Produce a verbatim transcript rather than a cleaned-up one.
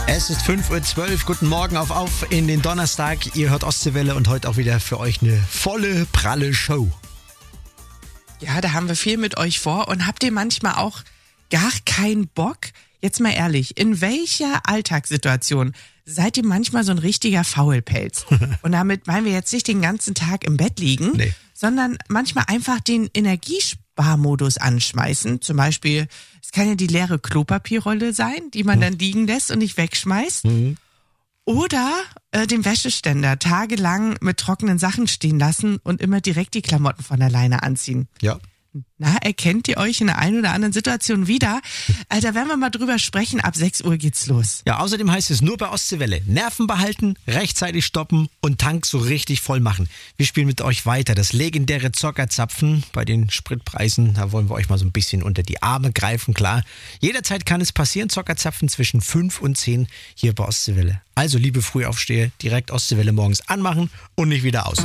Es ist fünf Uhr zwölf. Guten Morgen auf auf in den Donnerstag. Ihr hört Ostseewelle und heute auch wieder für euch eine volle, pralle Show. Ja, da haben wir viel mit euch vor. Und habt ihr manchmal auch gar keinen Bock? Jetzt mal ehrlich, in welcher Alltagssituation seid ihr manchmal so ein richtiger Faulpelz? Und damit meinen wir jetzt nicht den ganzen Tag im Bett liegen, Nee. sondern manchmal einfach den Energiesparmodus anschmeißen. Zum Beispiel, es kann ja die leere Klopapierrolle sein, die man dann liegen lässt und nicht wegschmeißt. Mhm. Oder äh, den Wäscheständer tagelang mit trockenen Sachen stehen lassen und immer direkt die Klamotten von alleine anziehen. Ja. Na, erkennt ihr euch in der einen oder anderen Situation wieder? Äh, da werden wir mal drüber sprechen. Ab sechs Uhr geht's los. Ja, außerdem heißt es nur bei Ostseewelle: Nerven behalten, rechtzeitig stoppen und Tank so richtig voll machen. Wir spielen mit euch weiter das legendäre Zockerzapfen bei den Spritpreisen. Da wollen wir euch mal so ein bisschen unter die Arme greifen, klar. Jederzeit kann es passieren, Zockerzapfen zwischen fünf und zehn hier bei Ostseewelle. Also, liebe Frühaufsteher, direkt Ostseewelle morgens anmachen und nicht wieder aus.